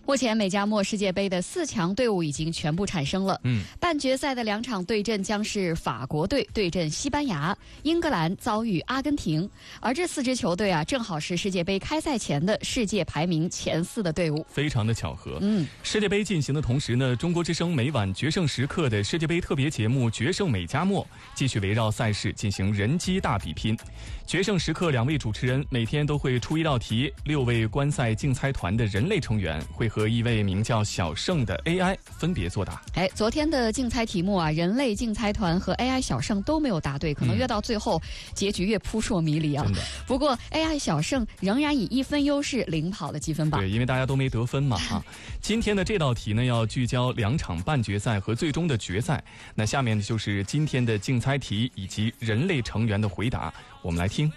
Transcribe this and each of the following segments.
目前美加墨世界杯的4强队伍已经全部产生了。半决赛的2场对阵将是法国队对阵西班牙，英格兰遭遇阿根廷。而这4支球队啊，正好是世界杯开赛前的世界排名前4的队伍， 非常的巧合。世界杯进行的同时呢，中国之声每晚决胜时刻的世界杯特别节目《决胜美加墨》继续围绕赛事进行人机大比拼。决胜时刻2位主持人每天都会出一道题，6位观赛竞猜团的人类成员会和一位名叫小胜的 AI 分别作答。 昨天的竞猜题目啊，人类竞猜团和 AI 小胜都没有答对，可能越到最后，结局越扑朔迷离啊。不过 AI 小胜仍然以1分优势领跑了积分榜。 对，因为大家都没得分嘛啊。今天的这道题呢，要聚焦2场半决赛和最终的决赛。那下面就是今天的竞猜题以及人类成员的回答，我们来听。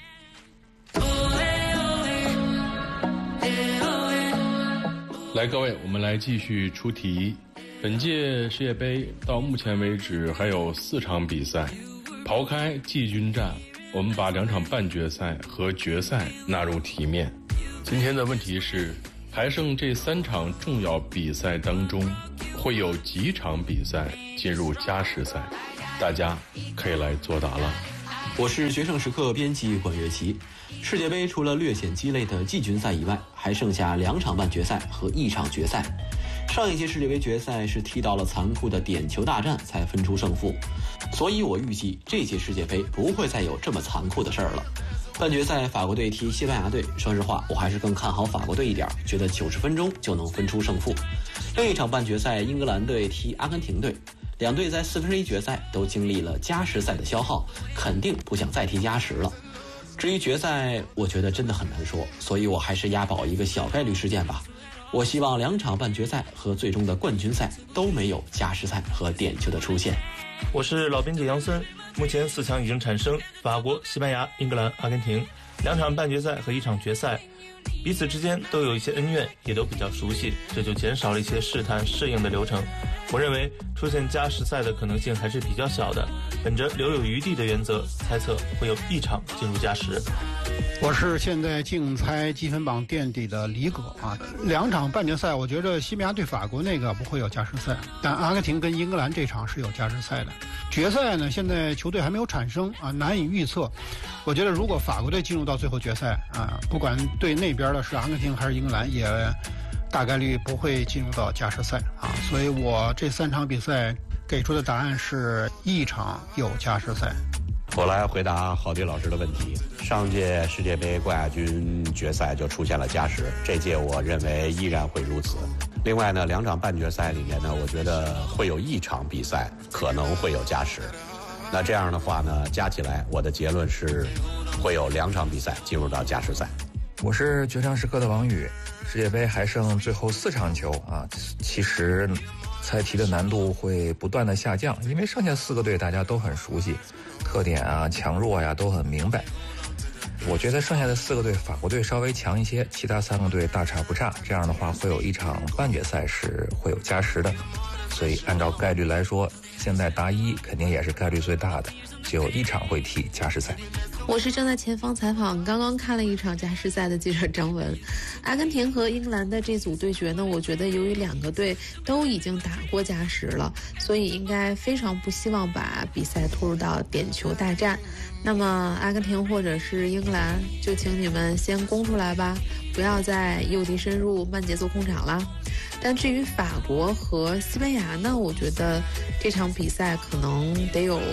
来，各位，我们来继续出题。本届世界杯到目前为止还有4场比赛，刨开季军战，我们把2场半决赛和决赛纳入题面。今天的问题是，还剩这3场重要比赛当中，会有几场比赛进入加时赛？大家可以来作答了。 我是决胜时刻编辑管乐琪。世界杯除了略显鸡肋的季军赛以外，还剩下2场半决赛和1场决赛。上一届世界杯决赛是踢到了残酷的点球大战才分出胜负，所以我预计这届世界杯不会再有这么残酷的事儿了。半决赛法国队踢西班牙队，说实话我还是更看好法国队一点，觉得90分钟就能分出胜负。另一场半决赛英格兰队踢阿根廷队，2队在1/4决赛都经历了加时赛的消耗，肯定不想再踢加时了。至于决赛，我觉得真的很难说，所以我还是押宝一个小概率事件吧。我希望2场半决赛和最终的冠军赛都没有加时赛和点球的出现。 我是老编辑杨森，目前4强已经产生，法国、西班牙、英格兰、阿根廷，2场半决赛和1场决赛，彼此之间都有一些恩怨，也都比较熟悉，这就减少了一些试探适应的流程。我认为出现加时赛的可能性还是比较小的，本着留有余地的原则，猜测会有1场进入加时。 我是现在竞猜积分榜垫底的李葛啊，2场半决赛，我觉得西班牙对法国那个不会有加时赛，但阿根廷跟英格兰这场是有加时赛的。决赛呢，现在球队还没有产生啊，难以预测。我觉得如果法国队进入到最后决赛啊，不管对那边的是阿根廷还是英格兰，也大概率不会进入到加时赛啊，所以我这3场比赛给出的答案是1场有加时赛。 我来回答郝迪老师的问题。上届世界杯冠亚军决赛就出现了加时，这届我认为依然会如此。另外呢，2场半决赛里面呢，我觉得会有1场比赛可能会有加时。那这样的话呢，加起来我的结论是会有2场比赛进入到加时赛。 我是决胜时刻的王宇。世界杯还剩最后4场球啊，其实猜题的难度会不断的下降，因为剩下4个队大家都很熟悉，特点啊、强弱呀都很明白。我觉得剩下的4个队，法国队稍微强一些，其他3个队大差不差。这样的话，会有1场半决赛是会有加时的。所以按照概率来说，现在答1肯定也是概率最大的，只有1场会踢加时赛。 我是正在前方采访，刚刚看了1场加时赛的记者张文。阿根廷和英格兰的这组对决呢，我觉得由于2个队都已经打过加时了，所以应该非常不希望把比赛拖入到点球大战。那么阿根廷或者是英格兰，就请你们先攻出来吧，不要再诱敌深入、慢节奏控场啦。但至于法国和西班牙呢，我觉得这场比赛可能得有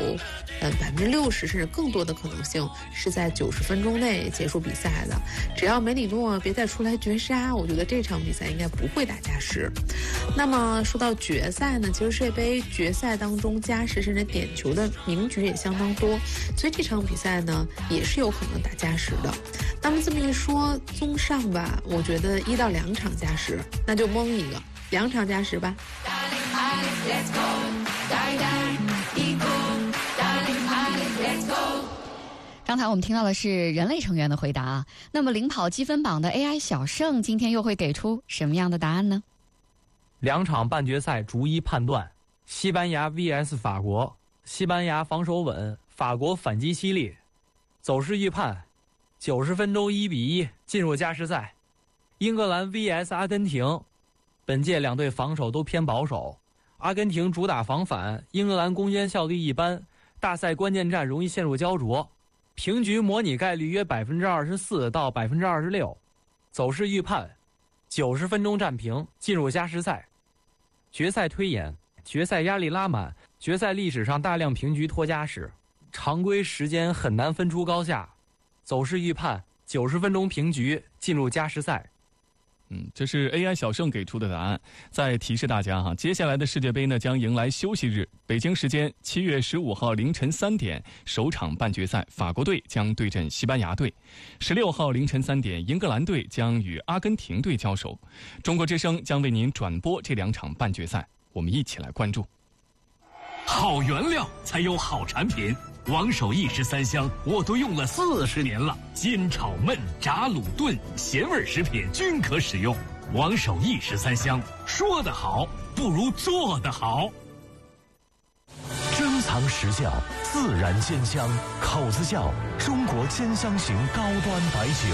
60%甚至更多的可能性是在90分钟内结束比赛的。只要梅里诺别再出来绝杀，我觉得这场比赛应该不会打加时。那么说到决赛呢，其实世界杯决赛当中加时甚至点球的名局也相当多，所以这场比赛呢也是有可能打加时的。那么这么一说，综上吧，我觉得1到2场加时，那就蒙一个2场加时吧。 刚才我们听到的是人类成员的回答啊，那么领跑积分榜的 AI 小胜今天又会给出什么样的答案呢 ？2场半决赛逐一判断，西班牙 vs 法国，西班牙防守稳，法国反击犀利，走势预判90分钟1-1进入加时赛。英格兰 vs 阿根廷， 本届两队防守都偏保守，阿根廷主打防反，英格兰攻坚效率一般，大赛关键战容易陷入焦灼，平局模拟概率约24%到26%，走势预判90分钟战平，进入加时赛。决赛推演，决赛压力拉满，决赛历史上大量平局拖加时，常规时间很难分出高下，走势预判90分钟平局，进入加时赛。 这是 AI 小盛给出的答案。再提示大家接下来的世界杯呢将迎来休息日，北京时间7月15号凌晨3点，首场半决赛法国队将对阵西班牙队；16号凌晨3点，英格兰队将与阿根廷队交手。中国之声将为您转播这2场半决赛，我们一起来关注。 好原料才有好产品，王守义13香我都用了40年了，煎炒焖炸卤炖咸味食品均可使用。王守义13香，说得好不如做得好。珍藏实窖，自然煎香，口子窖中国煎香型高端白酒。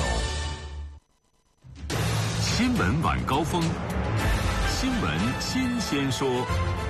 新闻晚高峰，新闻新鲜说。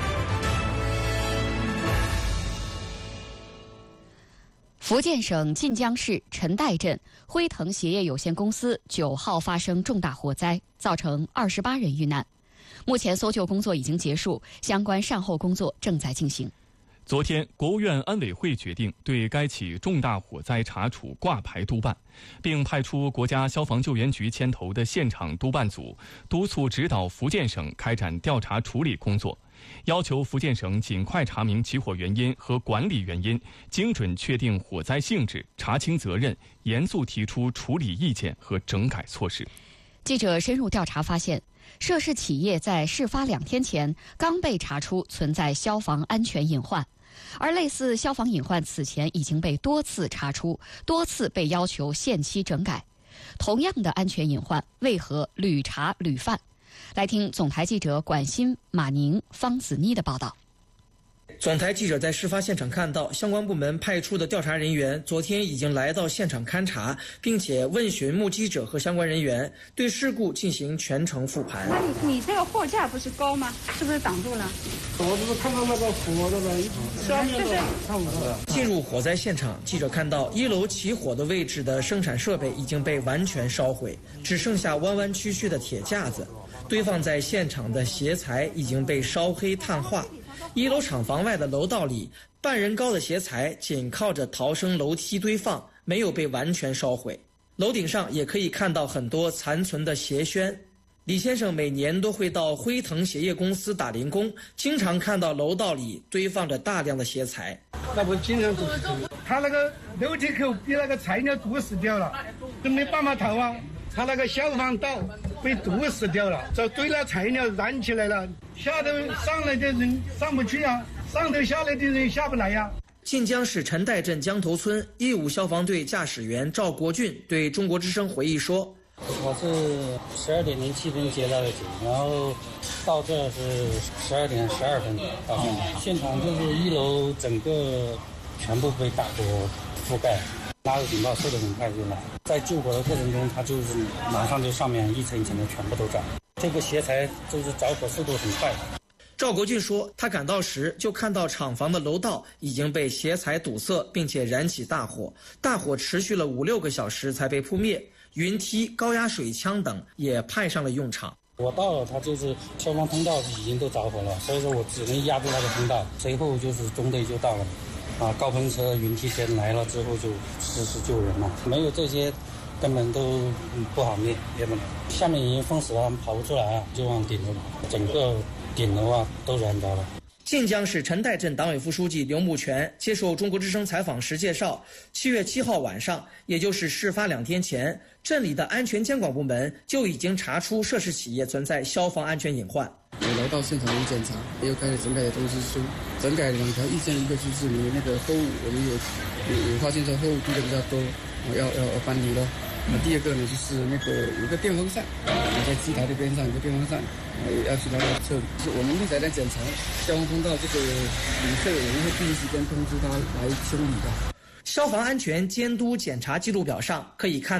福建省晋江市陈岱镇辉腾鞋业有限公司9号发生重大火灾，造成28人遇难。目前搜救工作已经结束，相关善后工作正在进行。 昨天，国务院安委会决定对该起重大火灾查处挂牌督办，并派出国家消防救援局牵头的现场督办组，督促指导福建省开展调查处理工作，要求福建省尽快查明起火原因和管理原因，精准确定火灾性质，查清责任，严肃提出处理意见和整改措施。 记者深入调查发现，涉事企业在事发2天前刚被查出存在消防安全隐患，而类似消防隐患此前已经被多次查出，多次被要求限期整改。同样的安全隐患，为何屡查屡犯？来听总台记者管鑫、马宁、方子妮的报道。 总台记者在事发现场看到，相关部门派出的调查人员昨天已经来到现场勘查，并且问询目击者和相关人员，对事故进行全程复盘。 那你这个货架不是高吗？是不是挡住了？ 我只是看到那个火的了，下面的看不到。 进入火灾现场，记者看到1楼起火的位置的生产设备已经被完全烧毁，只剩下弯弯曲曲的铁架子。堆放在现场的鞋材已经被烧黑碳化。1楼厂房外的楼道里，半人高的鞋材紧靠着逃生楼梯堆放，没有被完全烧毁。楼顶上也可以看到很多残存的鞋楦。李先生每年都会到辉腾鞋业公司打零工，经常看到楼道里堆放着大量的鞋材。 那不经常都是这个，他那个楼梯口被那个材料堵死掉了，都没办法逃啊。他那个消防道被堵死掉了，这堆了材料燃起来了，下头上来的人上不去啊，上头下来的人下不来呀。 晋江市陈岱镇江头村义务消防队驾驶员赵国俊对中国之声回忆说：“ 我是12点07分接到的警，然后到这是12点12分到现场，就是1楼整个全部被大火覆盖。”拉入警报，速度很快就来，在救火的过程中，它就是马上就上面一层一层的全部都着。这个鞋材就是着火速度很快。 赵国俊说，他赶到时就看到厂房的楼道已经被鞋材堵塞，并且燃起大火，大火持续了5-6个小时才被扑灭，云梯、高压水枪等也派上了用场。 我到了，它就是消防通道已经都着火了，所以说我只能压住那个通道，随后就是中队就到了。高喷车、云梯车来了之后就实施救人了，没有这些根本都不好灭不了。下面已经封死了，跑不出来就往顶楼跑，整个顶楼都燃着了。 晋江市陈岱镇党委副书记刘木全接受中国之声采访时介绍，7月7号晚上，也就是事发2天前，镇里的安全监管部门就已经查出涉事企业存在消防安全隐患。 我来到现场有检查，也有开始整改的通知书，整改2条意见，一个就是你那个货物，我们有发现说货物堆的比较多，要搬离了。第二个呢，就是那个有个电风扇，在机台的边上有个电风扇，要去那个测。是我们刚才在检查消防通道这个旅客，我们会第一时间通知他来清理的。 消防安全监督检查记录表上可以看到，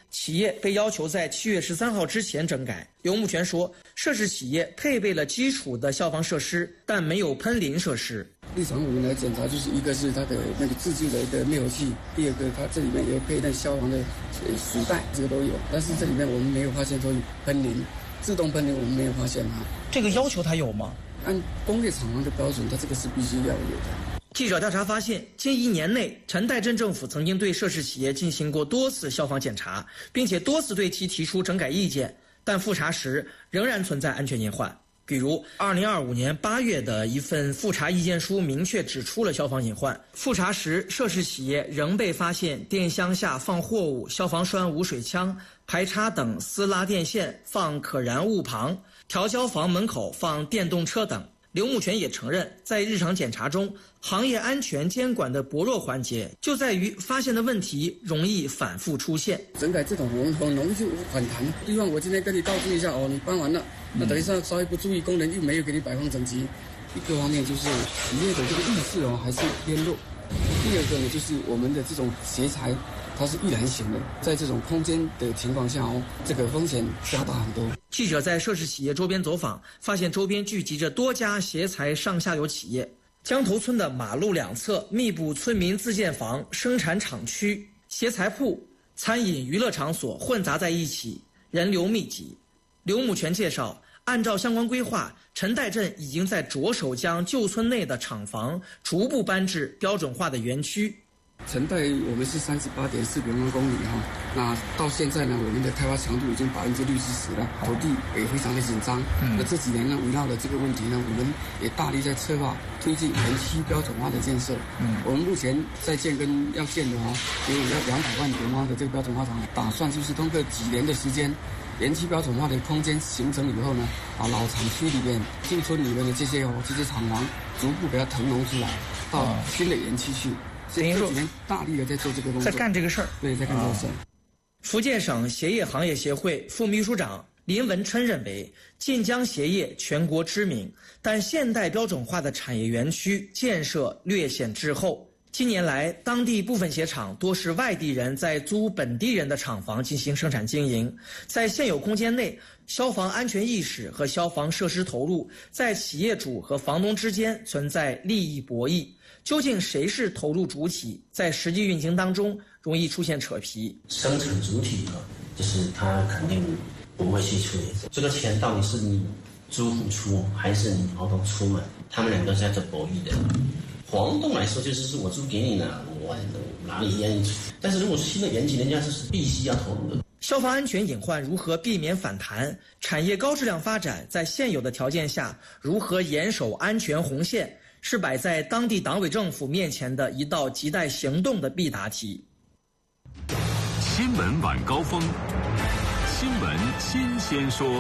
企业被要求在7月13号之前整改。刘木全说，涉事企业配备了基础的消防设施，但没有喷淋设施。 日常我们来检查，就是一个是它的那个自制的一个灭火器，第二个它这里面也配那消防的鼠带，这个都有。但是这里面我们没有发现说喷淋，自动喷淋我们没有发现啊。 这个要求它有吗？ 按工业厂房的标准，它这个是必须要有的。 记者调查发现，近1年内，陈代镇政府曾经对涉事企业进行过多次消防检查，并且多次对其提出整改意见，但复查时仍然存在安全隐患。比如2025年8月的一份复查意见书明确指出了消防隐患。复查时，涉事企业仍被发现电箱下放货物、消防栓无水枪、排插等私拉电线放可燃物旁、调消防门口放电动车等。刘木全也承认，在日常检查中，行业安全监管的薄弱环节就在于发现的问题容易反复出现。 整改这种很容易就反弹。对方我今天跟你告知一下哦，你搬完了，那等一下稍微不注意，工人又没有给你摆放整齐。一个方面就是企业的这个意识哦还是偏弱。第二个呢，就是我们的这种协材它是易燃型的，在这种空间的情况下哦，这个风险加大很多。 记者在涉事企业周边走访，发现周边聚集着多家协材上下游企业。江头村的马路两侧密布村民自建房、生产厂区、协材铺、餐饮娱乐场所混杂在一起，人流密集。刘木全介绍，按照相关规划，陈代镇已经在着手将旧村内的厂房逐步搬至标准化的园区。 陈代我们是38.4平方公里哈，那到现在呢，我们的开发强度已经60%了，土地也非常的紧张。那这几年呢，围绕了这个问题呢，我们也大力在策划推进园区标准化的建设。我们目前在建跟要建的哈，有200万平方的这个标准化厂，打算就是通过几年的时间，园区标准化的空间形成以后呢，把老厂区里面、旧村里面的这些厂房逐步给它腾挪出来，到新的园区去。这几年大力的在做这个工作， 在干这个事儿。 对，在干这个事儿。 福建省鞋业行业协会副秘书长林文琛认为，晋江鞋业全国知名，但现代标准化的产业园区建设略显滞后。近年来，当地部分鞋厂多是外地人在租本地人的厂房进行生产经营，在现有空间内，消防安全意识和消防设施投入在企业主和房东之间存在利益博弈。究竟谁是投入主体，在实际运行当中容易出现扯皮。 生产主体呢，就是他肯定不会去处理这个钱到底是你租户出还是你房东出嘛？他们两个是在做博弈的。房东来说就是我租给你了，我哪里愿意出？但是如果是新的园区，人家是必须要投入的。 消防安全隐患如何避免反弹？产业高质量发展在现有的条件下如何严守安全红线？是摆在当地党委政府面前的一道亟待行动的必答题。 新闻晚高峰，新闻新鲜说。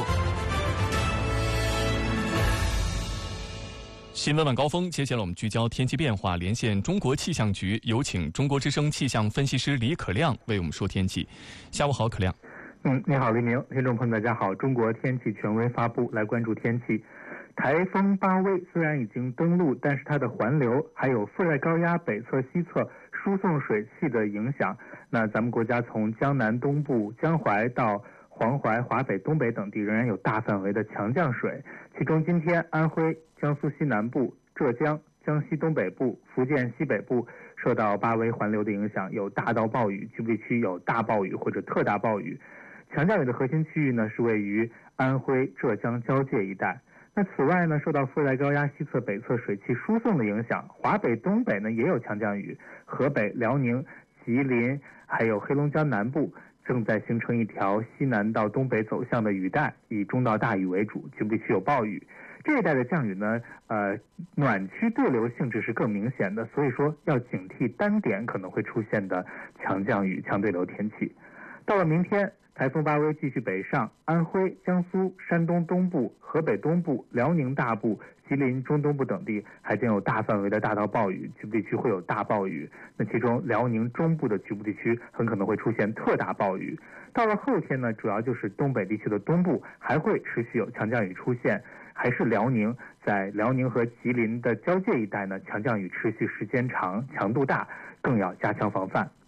新闻晚高峰，接下来我们聚焦天气变化，连线中国气象局，有请中国之声气象分析师李可亮为我们说天气。下午好，可亮。 你好，黎明，听众朋友大家好。中国天气权威发布，来关注天气。台风巴威虽然已经登陆，但是它的环流还有副热高压北侧、西侧输送水汽的影响，那咱们国家从江南东部、江淮到黄淮、华北、东北等地仍然有大范围的强降水，其中今天安徽、江苏西南部、浙江、江西东北部、福建西北部受到巴威环流的影响，有大到暴雨，局部地区有大暴雨或者特大暴雨。强降雨的核心区域呢是位于安徽、浙江交界一带。那此外呢，受到副热带高压西侧、北侧水汽输送的影响，华北、东北呢也有强降雨，河北、辽宁、吉林还有黑龙江南部正在形成一条西南到东北走向的雨带，以中到大雨为主，局部地区有暴雨。这一带的降雨呢，暖区对流性质是更明显的，所以说要警惕单点可能会出现的强降雨、强对流天气。到了明天，台风巴威继续北上，安徽、江苏、山东东部、河北东部、辽宁大部、吉林中东部等地还将有大范围的大到暴雨，局部地区会有大暴雨。那其中辽宁中部的局部地区很可能会出现特大暴雨。到了后天呢，主要就是东北地区的东部还会持续有强降雨出现，还是辽宁，在辽宁和吉林的交界一带呢，强降雨持续时间长，强度大，更要加强防范。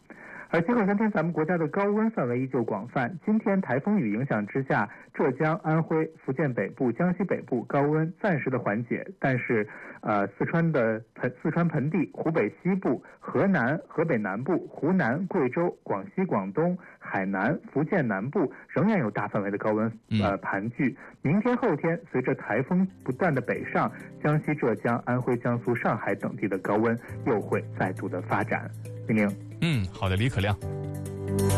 而今后3天咱们国家的高温范围依旧广泛。今天台风雨影响之下，浙江、安徽、福建北部、江西北部高温暂时的缓解，但是四川盆地、湖北西部、河南、河北南部、湖南、贵州、广西、广东、海南、福建南部仍然有大范围的高温盘踞。明天后天随着台风不断的北上，江西、浙江、安徽、江苏、上海等地的高温又会再度的发展。明明， 好的，李可亮。